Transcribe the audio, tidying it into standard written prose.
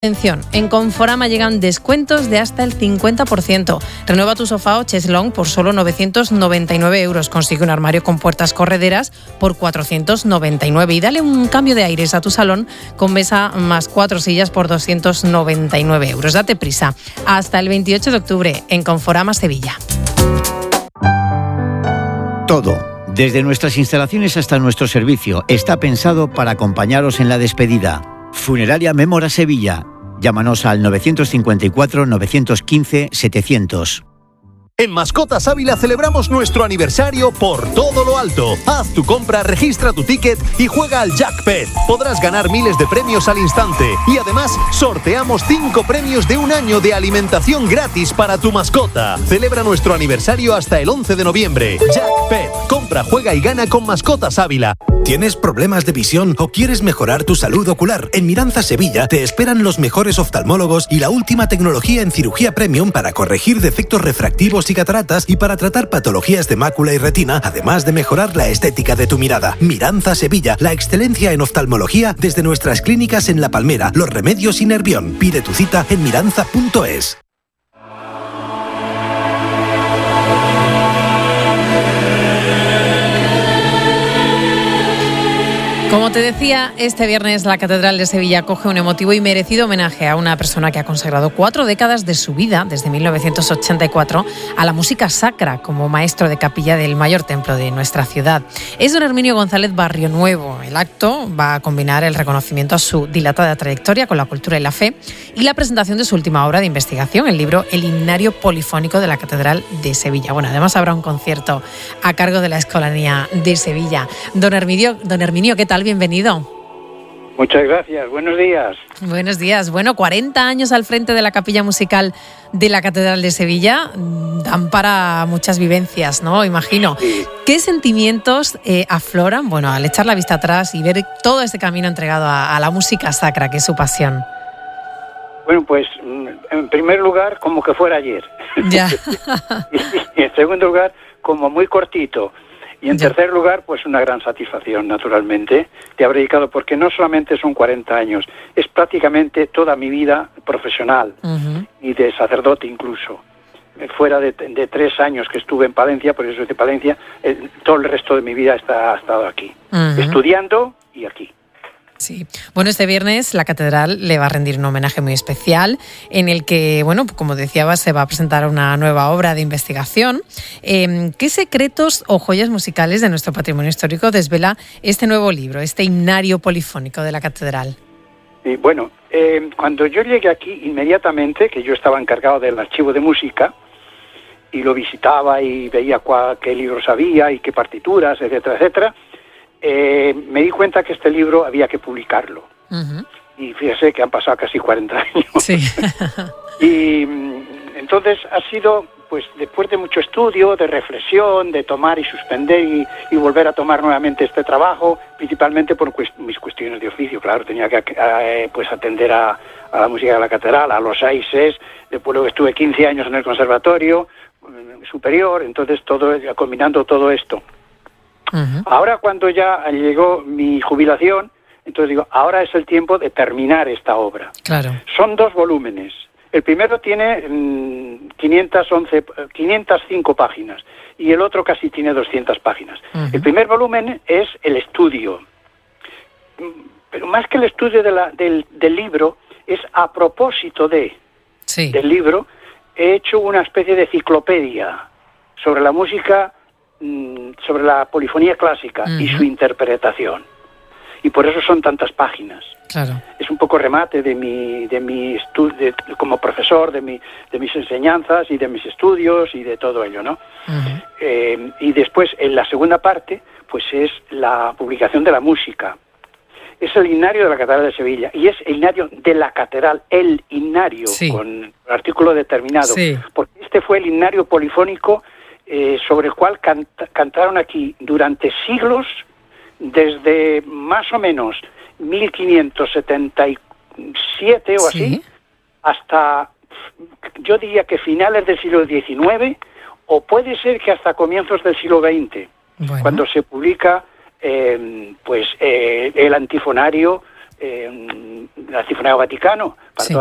Atención, en Conforama llegan descuentos de hasta el 50%. Renueva tu sofá o cheslong por solo 999 euros. Consigue un armario con puertas correderas por 499 y dale un cambio de aires a tu salón con mesa más 4 sillas por 299 euros. Date prisa. Hasta el 28 de octubre en Conforama Sevilla. Todo, desde nuestras instalaciones hasta nuestro servicio, está pensado para acompañaros en la despedida. Funeraria Mémora Sevilla. Llámanos al 954 915 700. En Mascotas Ávila celebramos nuestro aniversario por todo lo alto. Haz tu compra, registra tu ticket y juega al Jackpet. Podrás ganar miles de premios al instante. Y además, sorteamos 5 premios de un año de alimentación gratis para tu mascota. Celebra nuestro aniversario hasta el 11 de noviembre. Jackpet. Compra, juega y gana con Mascotas Ávila. ¿Tienes problemas de visión o quieres mejorar tu salud ocular? En Miranza Sevilla te esperan los mejores oftalmólogos y la última tecnología en cirugía premium para corregir defectos refractivos y cataratas y para tratar patologías de mácula y retina, además de mejorar la estética de tu mirada. Miranza Sevilla, la excelencia en oftalmología desde nuestras clínicas en La Palmera, Los Remedios y Nervión. Pide tu cita en miranza.es. Como te decía, este viernes la Catedral de Sevilla acoge un emotivo y merecido homenaje a una persona que ha consagrado 4 décadas de su vida, desde 1984, a la música sacra como maestro de capilla del mayor templo de nuestra ciudad. Es don Herminio González Barrionuevo. El acto va a combinar el reconocimiento a su dilatada trayectoria con la cultura y la fe y la presentación de su última obra de investigación, el libro El Himnario Polifónico de la Catedral de Sevilla. Bueno, además habrá un concierto a cargo de la Escolanía de Sevilla. Don Herminio, ¿qué tal? Bienvenido. Muchas gracias, buenos días. Buenos días. Bueno, 40 años al frente de la capilla musical de la Catedral de Sevilla dan para muchas vivencias, ¿no? Imagino. Sí. ¿Qué sentimientos afloran, bueno, al echar la vista atrás y ver todo este camino entregado a la música sacra, que es su pasión? Bueno, pues en primer lugar, como que fuera ayer. Ya. Y en segundo lugar, como muy cortito. Y en tercer lugar, pues una gran satisfacción, naturalmente, de haber dedicado, porque no solamente son 40 años, es prácticamente toda mi vida profesional y de sacerdote incluso. Fuera de 3 años que estuve en Palencia, por eso soy de Palencia, todo el resto de mi vida ha estado aquí, estudiando y aquí. Sí. Bueno, este viernes la Catedral le va a rendir un homenaje muy especial en el que, bueno, como decías, se va a presentar una nueva obra de investigación. ¿Qué secretos o joyas musicales de nuestro patrimonio histórico desvela este nuevo libro, este himnario polifónico de la Catedral? Y bueno, cuando yo llegué aquí, inmediatamente, que yo estaba encargado del archivo de música, y lo visitaba y veía qué libros había y qué partituras, etcétera, etcétera, me di cuenta que este libro había que publicarlo. Y fíjese que han pasado casi 40 años. Sí. Y entonces ha sido, pues después de mucho estudio, de reflexión, de tomar y suspender y volver a tomar nuevamente este trabajo, principalmente por mis cuestiones de oficio. Claro, tenía que pues atender a la música de la Catedral, a los AISES, después luego estuve 15 años en el Conservatorio Superior, entonces combinando todo esto. Ahora, cuando ya llegó mi jubilación, entonces digo, ahora es el tiempo de terminar esta obra. Claro. Son 2 volúmenes. El primero tiene 505 páginas y el otro casi tiene 200 páginas. El primer volumen es el estudio. Pero más que el estudio del libro, es a propósito del libro, he hecho una especie de enciclopedia sobre la música, sobre la polifonía clásica y su interpretación. Y por eso son tantas páginas. Claro. Es un poco remate de mi estudio como profesor, de mis enseñanzas y de mis estudios y de todo ello, ¿no? Y después, en la segunda parte, pues es la publicación de la música. Es el himnario de la Catedral de Sevilla y es el himnario de la Catedral, el himnario, con el artículo determinado. Sí. Porque este fue el himnario polifónico sobre el cual cantaron aquí durante siglos, desde más o menos 1577 o así, hasta, yo diría que finales del siglo XIX, o puede ser que hasta comienzos del siglo XX, cuando se publica el antifonario el Arciprestazgo Vaticano, para